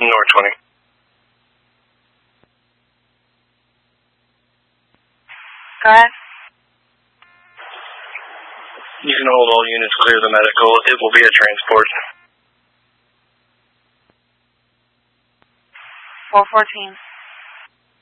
North 20. Go ahead. You can hold all units clear of the medical. It will be a transport. 414.